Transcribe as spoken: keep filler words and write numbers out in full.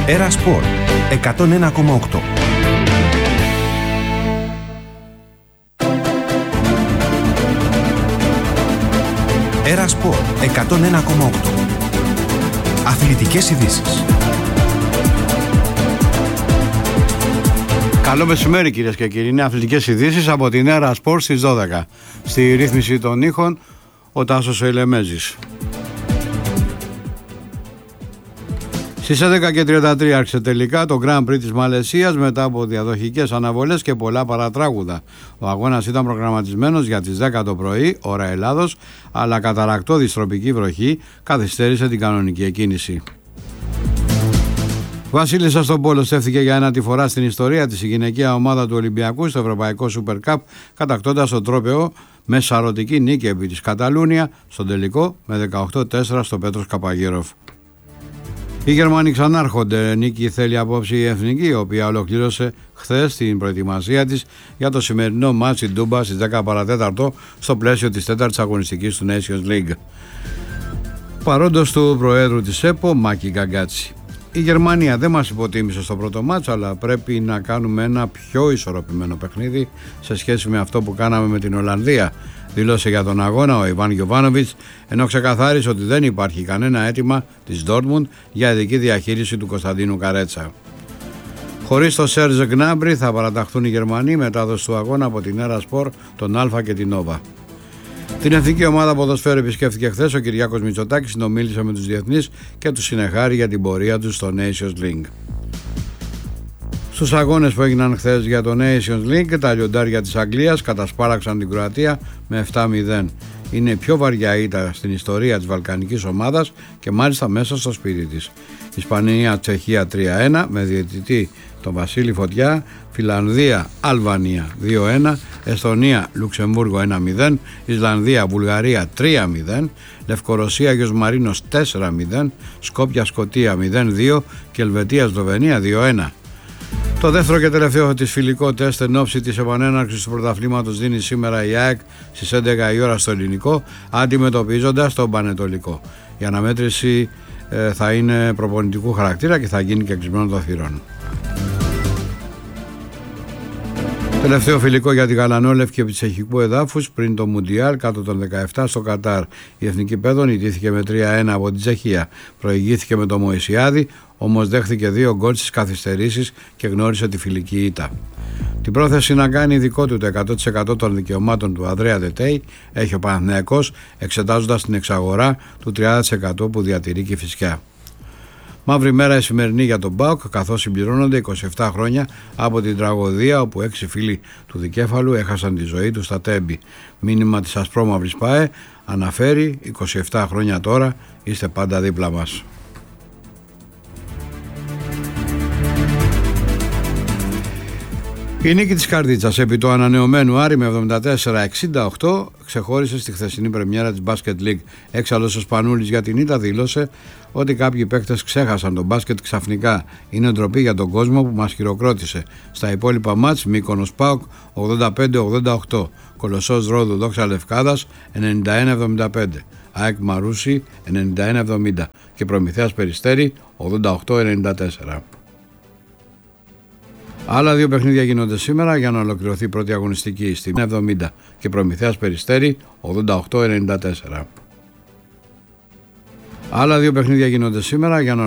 Έρα Σπορ εκατόν ένα κόμμα οκτώ. Έρα Σπορ εκατόν ένα κόμμα οκτώ. Αθλητικές ειδήσεις. Καλό μεσημέρι κυρίες και κύριοι. Είναι αθλητικές ειδήσεις από την Έρα Σπορ στις δώδεκα. Στη ρύθμιση των ήχων ο Τάσος Ελεμέζης. Στις έντεκα και τριάντα τρία άρχισε τελικά το Grand Prix της Μαλαισίας μετά από διαδοχικές αναβολές και πολλά παρατράγουδα. Ο αγώνας ήταν προγραμματισμένος για τις δέκα το πρωί, ώρα Ελλάδος, αλλά καταρρακτώδης τροπική βροχή καθυστέρησε την κανονική εκκίνηση. Βασίλισσα στον Πόλο στέφθηκε για ένατη φορά στην ιστορία της η γυναικεία ομάδα του Ολυμπιακού στο Ευρωπαϊκό Super Cup, κατακτώντας το τρόπαιο με σαρωτική νίκη επί της Καταλούνια στον τελικό με δεκαοκτώ τέσσερα στο Πέτρος Καπαγύροφ. Οι Γερμανοί ξανάρχονται. Νίκη θέλει απόψη η Εθνική, η οποία ολοκλήρωσε χθες την προετοιμασία της για το σημερινό μάτς στην Τούμπα στις δέκα παρά τέταρτο στο πλαίσιο της τέταρτης αγωνιστικής του Nations League. Παρόντος του Προέδρου της ΕΠΟ, Μάκη Γκαγκάτσι. Η Γερμανία δεν μας υποτίμησε στο πρώτο μάτς, αλλά πρέπει να κάνουμε ένα πιο ισορροπημένο παιχνίδι σε σχέση με αυτό που κάναμε με την Ολλανδία, δήλωσε για τον αγώνα ο Ιβάν Γιοβάνοβιτς, ενώ ξεκαθάρισε ότι δεν υπάρχει κανένα αίτημα της Ντόρτμουντ για ειδική διαχείριση του Κωνσταντίνου Καρέτσα. Χωρίς το Σέρζ Γκνάμπρι θα παραταχθούν οι Γερμανοί, μετάδοση του αγώνα από την Έρα Σπορ, τον Α και την Νόβα. Την εθνική ομάδα ποδοσφαίρου επισκέφθηκε χθες ο Κυριάκος Μητσοτάκης, συνομίλησε με τους διεθνείς και τους συνεχάρη για την πορεία τους στο Nations League. Στους αγώνες που έγιναν χθες για το Nations League, τα λιοντάρια της Αγγλίας κατασπάραξαν την Κροατία με επτά μηδέν. Είναι η πιο βαριά ήττα στην ιστορία της βαλκανικής ομάδας και μάλιστα μέσα στο σπίτι της. Ισπανία-Τσεχία τρία ένα με διαιτητή τον Βασίλη Φωτιά, Φιλανδία-Αλβανία δύο ένα, Εσθονία-Λουξεμβούργο ένα μηδέν, Ισλανδία-Βουλγαρία τρία μηδέν, Λευκορωσία-Αγιος Μαρίνος τέσσερα μηδέν, Σκόπια-Σκωτία μηδέν δύο και Ελβετία-Σλοβενία δύο ένα. Το δεύτερο και τελευταίο της φιλικό τεστ εν ώψη της επανέναρξης του πρωταθλήματος δίνει σήμερα η ΑΕΚ στις έντεκα η ώρα στο Ελληνικό, αντιμετωπίζοντας τον Πανετολικό. Η αναμέτρηση ε, θα είναι προπονητικού χαρακτήρα και θα γίνει και κλεισμένο των θυρών. Τελευταίο φιλικό για τη γαλανόλευκη επί τσεχικού εδάφους πριν το Μουντιάλ κάτω των δεκαεπτά στο Κατάρ. Η Εθνική Παιδών ιτήθηκε με τρία ένα από την Τσεχία. Προηγήθηκε με το Μωυσιάδη, όμως δέχθηκε δύο γκολ στις καθυστερήσεις και γνώρισε τη φιλική ήττα. Την πρόθεση να κάνει δικό του το εκατό τοις εκατό των δικαιωμάτων του Ανδρέα Δετέη έχει ο Παναθηναϊκός, εξετάζοντας την εξαγορά του τριάντα τοις εκατό που διατηρεί και η Φυσιά. Μαύρη μέρα η σημερινή για τον ΠΑΟΚ, καθώς συμπληρώνονται είκοσι επτά χρόνια από την τραγωδία όπου έξι φίλοι του δικέφαλου έχασαν τη ζωή τους στα Τέμπη. Μήνυμα της Ασπρόμαυρης ΠΑΕ αναφέρει είκοσι επτά χρόνια τώρα είστε πάντα δίπλα μας. Η νίκη της Καρδίτσας επί του ανανεωμένου Άρη με εβδομήντα τέσσερα εξήντα οκτώ ξεχώρισε στη χθεσινή πρεμιέρα της Basket League. Έξαλλος ο Σπανούλης για την ήττα δήλωσε ότι κάποιοι παίκτες ξέχασαν τον μπάσκετ ξαφνικά. Είναι ντροπή για τον κόσμο που μας χειροκρότησε. Στα υπόλοιπα μάτς, Μύκονος ΠΑΟΚ ογδόντα πέντε ογδόντα οκτώ, Κολοσσός Ρόδου Δόξα Λευκάδας ενενήντα ένα εβδομήντα πέντε, ΑΕΚ Μαρούσι ενενήντα ένα εβδομήντα και Προμηθέας Περιστέρι ογδόντα οκτώ ενενήντα τέσσερα. Άλλα δύο παιχνίδια γίνονται σήμερα για να ολοκληρωθεί η πρώτη αγωνιστική στη εβδομήντα και Προμηθέας Περιστέρι ογδόντα οκτώ ενενήντα τέσσερα. Άλλα δύο παιχνίδια γίνονται σήμερα για να